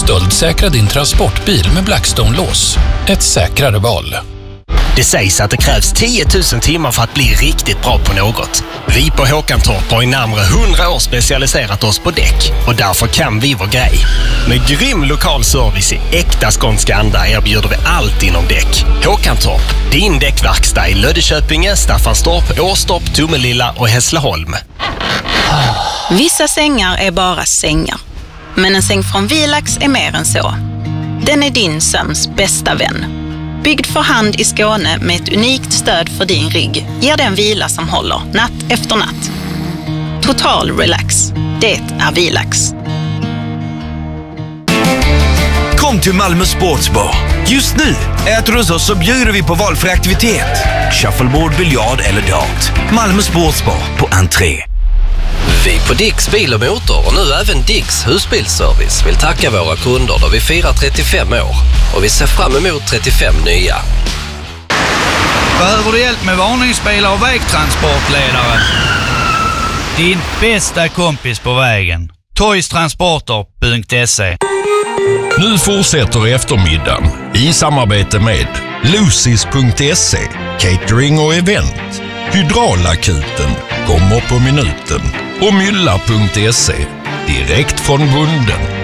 Stöldsäkra din transportbil med Blackstone-lås. Ett säkrare val. Det sägs att det krävs 10 000 timmar för att bli riktigt bra på något. Vi på Håkantorp har i närmare 100 år specialiserat oss på däck. Och därför kan vi vår grej. Med grym lokal service i äkta skånska anda erbjuder vi allt inom däck. Håkantorp, din däckverkstad i Löddeköpinge, Staffanstorp, Åstorp, Tomelilla och Hässleholm. Vissa sängar är bara sängar. Men en säng från Vilax är mer än så. Den är din sömns bästa vän. Byggd för hand i Skåne med ett unikt stöd för din rygg ger den vila som håller natt efter natt. Total relax. Det är Vilax. Kom till Malmö Sportsbar. Just nu äter du hos oss så bjuder vi på valfri aktivitet. Shuffleboard, biljard eller dart. Malmö Sportsbar på entré. Vi på Dicks Bil och Motor och nu även Dicks husbilsservice vill tacka våra kunder då vi firar 35 år. Och vi ser fram emot 35 nya. Behöver du hjälp med varningsbilar och vägtransportledare? Din bästa kompis på vägen. Toystransporter.se. Nu fortsätter eftermiddagen i samarbete med Lucis.se, catering och event. Hydraulakuten kommer på minuten och Mylla.se, direkt från bunden.